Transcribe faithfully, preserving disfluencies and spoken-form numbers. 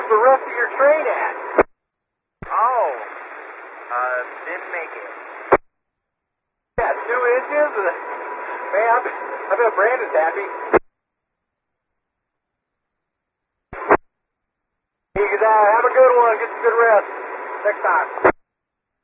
where's the rest of your train at? Oh, uh, didn't make it. Yeah, two inches? Man, I bet, I bet Brandon's happy. You guys have a good one. Get some good rest next time.